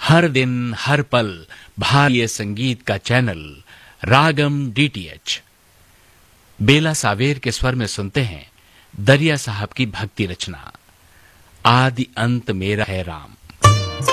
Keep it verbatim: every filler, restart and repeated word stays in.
हर दिन हर पल भारतीय संगीत का चैनल रागम डीटीएच। बेला सावेर के स्वर में सुनते हैं दरिया साहब की भक्ति रचना आदि अंत मेरा है राम।